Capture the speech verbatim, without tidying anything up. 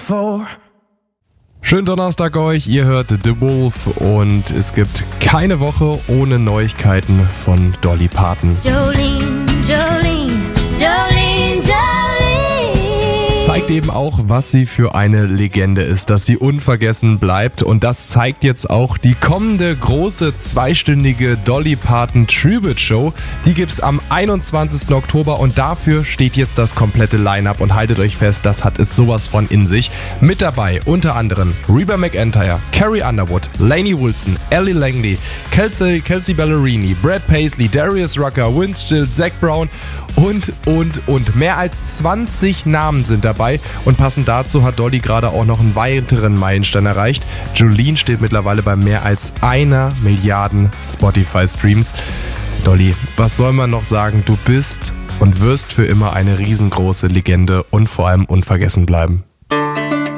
before. Schönen Donnerstag euch, ihr hört The Wolf und es gibt keine Woche ohne Neuigkeiten von Dolly Parton. Jolene, Jolene, Jolene, Jolene. Zeigt eben auch, was sie für eine Legende ist, dass sie unvergessen bleibt, und das zeigt jetzt auch die kommende große zweistündige Dolly Parton Tribute Show. Die gibt's am einundzwanzigsten Oktober und dafür steht jetzt das komplette Line-Up und haltet euch fest, das hat es sowas von in sich. Mit dabei unter anderem Reba McEntire, Carrie Underwood, Lainey Wilson, Ellie Langley, Kelsey, Kelsey Ballerini, Brad Paisley, Darius Rucker, Vince Gill, Zac Brown und, und, und. Mehr als zwanzig Namen sind dabei und passend dazu hat Dolly gerade auch noch einen weiteren Meilenstein erreicht. Jolene steht mittlerweile bei mehr als einer Milliarden Spotify-Streams. Dolly, was soll man noch sagen? Du bist und wirst für immer eine riesengroße Legende und vor allem unvergessen bleiben.